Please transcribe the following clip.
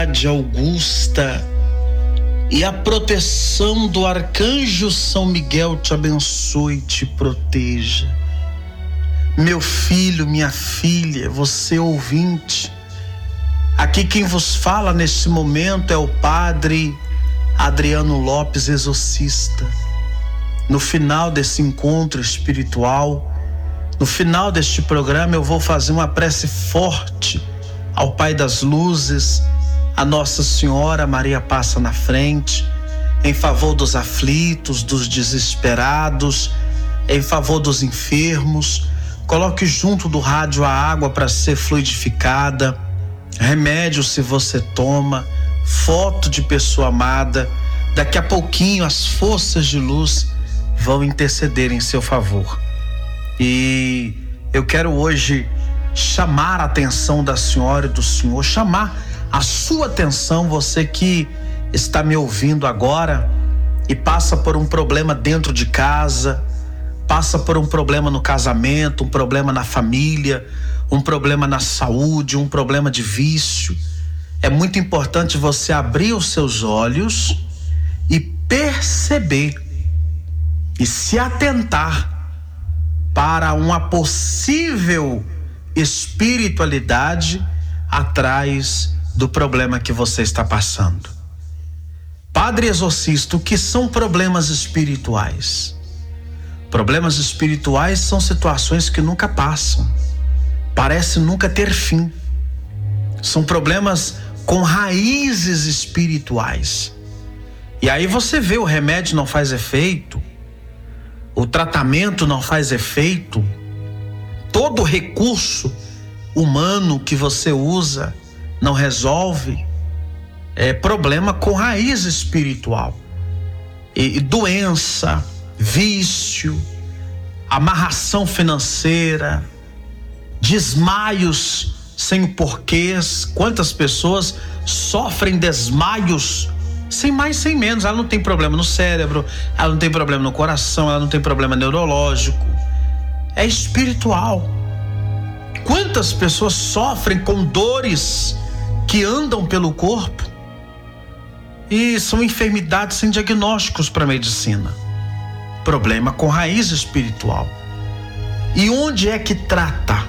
autoridade augusta e a proteção do arcanjo São Miguel te abençoe e te proteja. Meu filho, minha filha, você ouvinte, aqui quem vos fala neste momento é o Padre Adriano Lopes, exorcista. No final desse encontro espiritual, no final deste programa, eu vou fazer uma prece forte ao Pai das Luzes, a Nossa Senhora, Maria passa na frente, em favor dos aflitos, dos desesperados, em favor dos enfermos. Coloque junto do rádio a água para ser fluidificada, remédio se você toma, foto de pessoa amada. Daqui a pouquinho as forças de luz vão interceder em seu favor. E eu quero hoje chamar a atenção da senhora e do senhor, chamar a sua atenção, você que está me ouvindo agora e passa por um problema dentro de casa, passa por um problema no casamento, um problema na família, um problema na saúde, um problema de vício. É muito importante você abrir os seus olhos e perceber e se atentar para uma possível espiritualidade atrás do problema que você está passando. Padre exorcista, o que são problemas espirituais? Problemas espirituais são situações que nunca passam, parece nunca ter fim. São problemas com raízes espirituais. E aí você vê, o remédio não faz efeito, o tratamento não faz efeito, todo recurso humano que você usa não resolve. É problema com raiz espiritual. E doença, vício, amarração financeira, desmaios sem porquês. Quantas pessoas sofrem desmaios sem mais, sem menos? Ela não tem problema no cérebro, ela não tem problema no coração, ela não tem problema neurológico. É espiritual. Quantas pessoas sofrem com dores que andam pelo corpo e são enfermidades sem diagnósticos para a medicina? Problema com raiz espiritual. E onde é que trata?